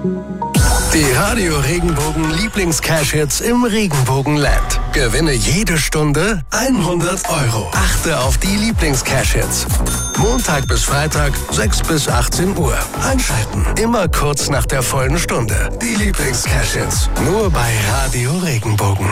Die Radio Regenbogen Lieblings-Cash-Hits im Regenbogenland. Gewinne jede Stunde 100 Euro. Achte auf die Lieblings-Cash-Hits. Montag bis Freitag, 6 bis 18 Uhr. Einschalten. Immer kurz nach der vollen Stunde. Die Lieblings-Cash-Hits. Nur bei Radio Regenbogen.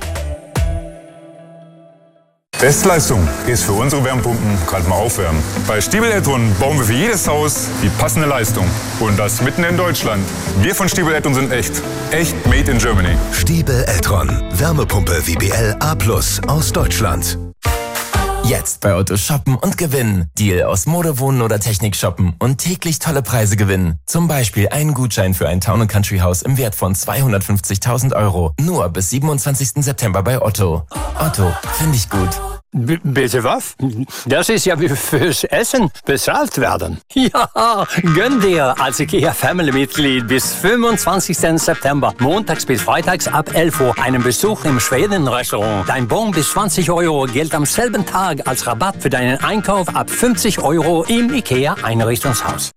Bestleistung ist für unsere Wärmepumpen gerade mal aufwärmen. Bei Stiebel E.ON bauen wir für jedes Haus die passende Leistung. Und das mitten in Deutschland. Wir von Stiebel E.ON sind echt. Echt made in Germany. Stiebel E.ON. Wärmepumpe WBL A+ aus Deutschland. Jetzt bei Otto shoppen und gewinnen. Deal aus Mode, Wohnen oder Technik shoppen und täglich tolle Preise gewinnen. Zum Beispiel einen Gutschein für ein Town & Country Haus im Wert von 250.000 Euro. Nur bis 27. September bei Otto. Otto, finde ich gut. Bitte was? Das ist ja wie fürs Essen bezahlt werden. Ja, gönn dir als IKEA Family-Mitglied bis 25. September, montags bis freitags ab 11 Uhr, einen Besuch im Schweden-Restaurant. Dein Bon bis 20 Euro gilt am selben Tag als Rabatt für deinen Einkauf ab 50 Euro im IKEA Einrichtungshaus.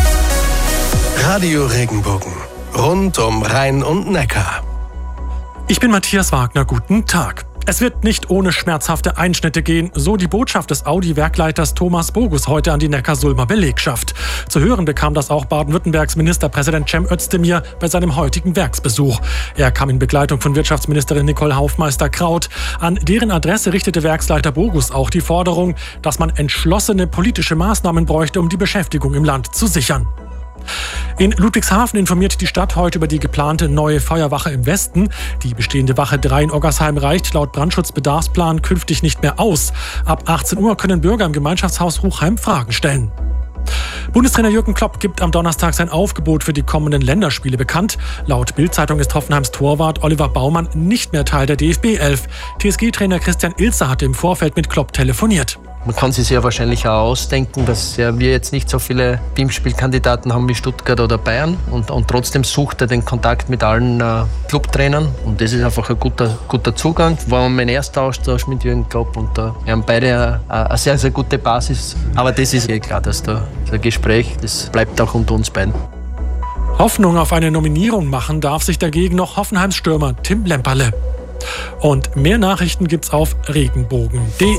Radio Regenbogen. Rund um Rhein und Neckar. Ich bin Matthias Wagner, guten Tag. Es wird nicht ohne schmerzhafte Einschnitte gehen, so die Botschaft des Audi-Werkleiters Thomas Bogus heute an die Neckarsulmer Belegschaft. Zu hören bekam das auch Baden-Württembergs Ministerpräsident Cem Özdemir bei seinem heutigen Werksbesuch. Er kam in Begleitung von Wirtschaftsministerin Nicole Haufmeister-Kraut. An deren Adresse richtete Werksleiter Bogus auch die Forderung, dass man entschlossene politische Maßnahmen bräuchte, um die Beschäftigung im Land zu sichern. In Ludwigshafen informiert die Stadt heute über die geplante neue Feuerwache im Westen. Die bestehende Wache 3 in Oggersheim reicht laut Brandschutzbedarfsplan künftig nicht mehr aus. Ab 18 Uhr können Bürger im Gemeinschaftshaus Ruchheim Fragen stellen. Bundestrainer Jürgen Klopp gibt am Donnerstag sein Aufgebot für die kommenden Länderspiele bekannt. Laut Bild-Zeitung ist Hoffenheims Torwart Oliver Baumann nicht mehr Teil der DFB-11. TSG-Trainer Christian Ilzer hatte im Vorfeld mit Klopp telefoniert. Man kann sich sehr wahrscheinlich auch ausdenken, dass wir jetzt nicht so viele Teamspielkandidaten haben wie Stuttgart oder Bayern. Und trotzdem sucht er den Kontakt mit allen Clubtrainern. Und das ist einfach ein guter Zugang. War mein erster Austausch mit Jürgen Klopp. Und wir haben beide eine sehr, sehr gute Basis. Aber das ist klar, dass das Gespräch, das bleibt auch unter uns beiden. Hoffnung auf eine Nominierung machen darf sich dagegen noch Hoffenheims Stürmer Tim Lemperle. Und mehr Nachrichten gibt's auf regenbogen.de.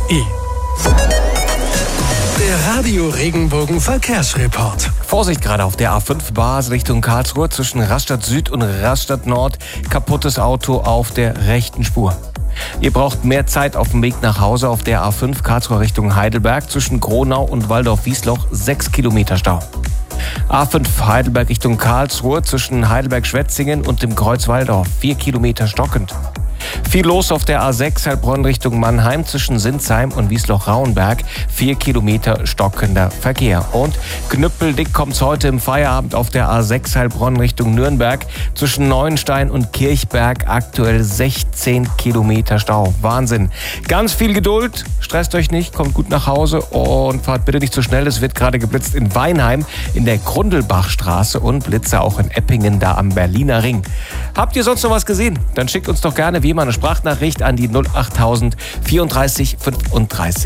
Der Radio Regenbogen Verkehrsreport. Vorsicht gerade auf der A5 Basel Richtung Karlsruhe zwischen Rastatt Süd und Rastatt Nord. Kaputtes Auto auf der rechten Spur. Ihr braucht mehr Zeit auf dem Weg nach Hause auf der A5 Karlsruhe Richtung Heidelberg zwischen Gronau und Waldorf-Wiesloch 6 Kilometer Stau. A5 Heidelberg Richtung Karlsruhe zwischen Heidelberg-Schwetzingen und dem Kreuz Walldorf 4 Kilometer stockend. Viel los auf der A6 Heilbronn Richtung Mannheim zwischen Sinsheim und Wiesloch-Rauenberg. 4 Kilometer stockender Verkehr. Und knüppeldick kommt's heute im Feierabend auf der A6 Heilbronn Richtung Nürnberg zwischen Neuenstein und Kirchberg. Aktuell 16 Kilometer Stau. Wahnsinn. Ganz viel Geduld. Stresst euch nicht, kommt gut nach Hause und fahrt bitte nicht zu schnell. Es wird gerade geblitzt in Weinheim in der Grundelbachstraße und Blitze auch in Eppingen da am Berliner Ring. Habt ihr sonst noch was gesehen? Dann schickt uns doch gerne wie immer eine Sprachnachricht an die 08000 34 35.